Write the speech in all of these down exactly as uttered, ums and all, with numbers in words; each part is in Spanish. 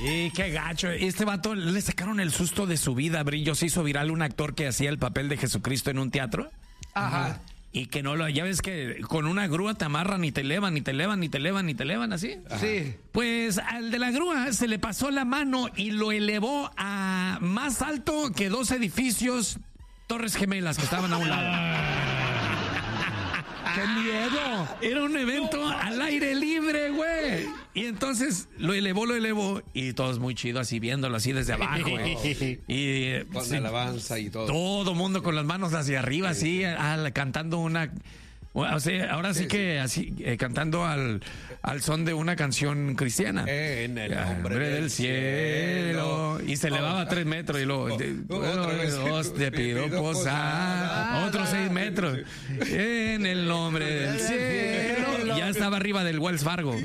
Y qué gacho. Este vato le sacaron el susto de su vida, Brillo. Se hizo viral un actor que hacía el papel de Jesucristo en un teatro. Ajá. Y que no lo, ya ves que con una grúa te amarran y te elevan, y te elevan, y te elevan, y te elevan así. Sí. Pues al de la grúa se le pasó la mano y lo elevó a más alto que dos edificios Torres Gemelas que estaban a un lado. ¡Qué miedo! Era un evento al aire libre, güey. Y entonces lo elevó, lo elevó. Y todos muy chido así viéndolo así desde abajo, güey. Y Con sí, alabanza y todo. todo mundo con las manos hacia arriba, así, al- cantando una... O sea, ahora sí que así, eh, cantando al, al son de una canción cristiana. En el nombre Nombre del del cielo. Y se elevaba a tres metros y luego... de- Otra vez. dos, te pido posada. Otros seis metros. En el nombre del cielo. Ya estaba arriba del Wells Fargo.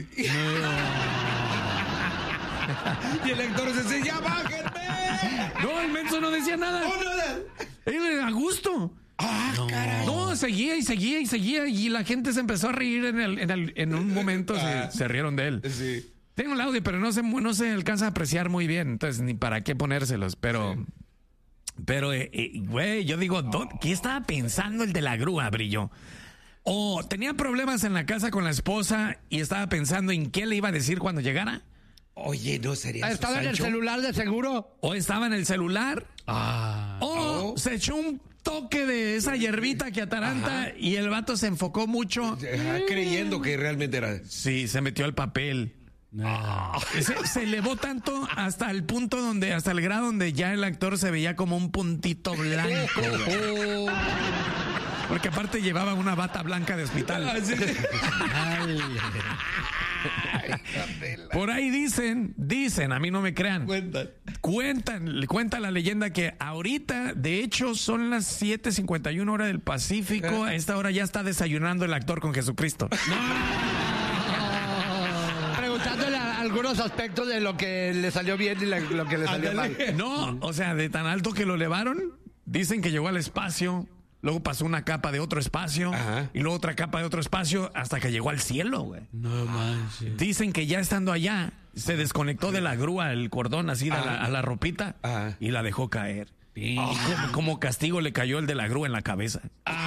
Y el actor se decía, ¡ya bájenme! No, el menso no decía nada. ¡Oh, nada! Era a gusto. ¡Ah, caray! No, seguía y seguía y seguía y la gente se empezó a reír en, el, en, el, en un momento, Ah. se, se rieron de él. Sí. Tengo el audio, pero no se, no se alcanza a apreciar muy bien, entonces ni para qué ponérselos, pero... Sí. Pero, eh, eh, güey, yo digo, ¿dó- ¿qué estaba pensando el de la grúa, Brillo? O tenía problemas en la casa con la esposa y estaba pensando en qué le iba a decir cuando llegara. Oye, ¿no sería eso, ¿Estaba en el Sancho? celular de seguro? O estaba en el celular. Ah. O Oh. se echó un toque de esa hierbita que ataranta. Ajá. Y el vato se enfocó mucho. Ajá, creyendo que realmente era... Sí, se metió al papel. Se, se elevó tanto hasta el punto donde, hasta el grado donde ya el actor se veía como un puntito blanco. Porque aparte llevaba una bata blanca de hospital. Por ahí dicen, dicen, a mí no me crean. Cuenta. Cuentan, cuenta la leyenda que ahorita, de hecho, son las siete cincuenta y una hora del Pacífico. A esta hora ya está desayunando el actor con Jesucristo. Preguntándole a- algunos aspectos de lo que le salió bien y la- lo que le salió mal. Ándale. No, o sea, de tan alto que lo elevaron, dicen que llegó al espacio, luego pasó una capa de otro espacio, Ajá. y luego otra capa de otro espacio, hasta que llegó al cielo, güey. No manches. Dicen que ya estando allá, se desconectó de la grúa el cordón así de la- Ajá. a la ropita Ajá. y la dejó caer. Y como, como castigo le cayó el de la grúa en la cabeza.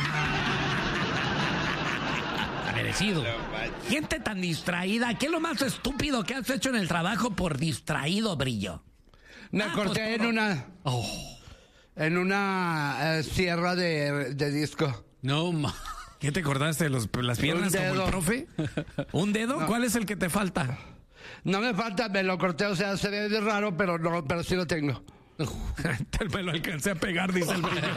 Merecido. Gente tan distraída, ¿qué es lo más estúpido que has hecho en el trabajo por distraído, Brillo? Me Ah, corté pues, en una... En una eh, sierra de, de disco. No ma. ¿Qué te acordaste de los, las piernas Un como el dedo. profe? ¿Un dedo? ¿Cuál es el que te falta? No me falta, me lo corté, o sea, se ve de raro, pero no, pero sí lo tengo. Me lo alcancé a pegar, dice el Brillo.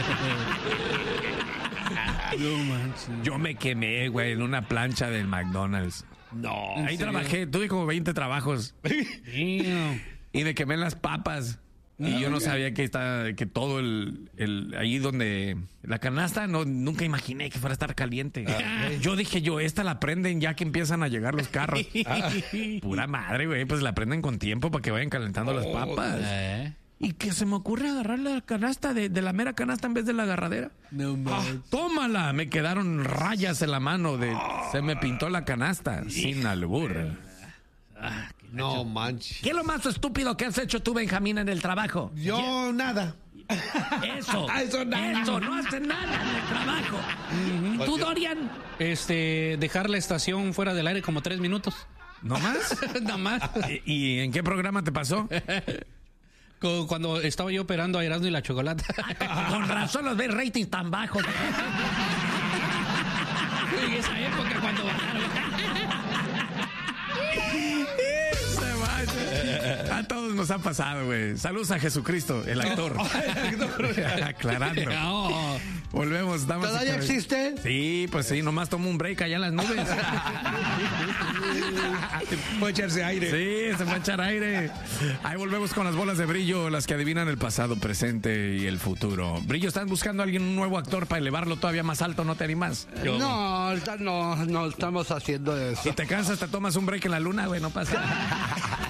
No manches. Yo me quemé, güey, en una plancha del McDonald's. No. Ahí trabajé, tuve como veinte trabajos. Damn. Y me quemé las papas. Y yo no sabía que está, que todo el, el ahí donde la canasta, no, nunca imaginé que fuera a estar caliente. Yo dije yo, esta la prenden ya que empiezan a llegar los carros. Pura madre, güey, pues la prenden con tiempo para que vayan calentando las papas. Eh. Y que se me ocurre agarrar la canasta de, de la mera canasta en vez de la agarradera. No Ah, manches. tómala, me quedaron rayas en la mano de, se me pintó la canasta sin albur. No manches. ¿Qué es lo más estúpido que has hecho tú, Benjamín, en el trabajo? Yo nada. Eso. Eso nada. Eso, no hace nada en el trabajo. ¿Y tú, Dorian? Este, dejar la estación fuera del aire como tres minutos. ¿No más? Nada más. ¿Y, y en qué programa te pasó? Cu- Cuando estaba yo operando a Erasmo y la Chocolata. Con razón los ves rating tan bajos. En esa época cuando Se vaya. A todos nos ha pasado, güey. Saludos a Jesucristo, el actor. Aclarando. No. Volvemos, damas y ¿Todavía caballeros. existe? Sí, pues sí, nomás tomo un break allá en las nubes. Puede echarse aire. Sí, se va a echar aire. Ahí volvemos con las bolas de Brillo, las que adivinan el pasado, presente y el futuro. Brillo, ¿están buscando a alguien, un nuevo actor para elevarlo todavía más alto? ¿No te animas? No, ahorita no, no estamos haciendo eso. Si te cansas, te tomas un break en la luna, güey, no pasa nada.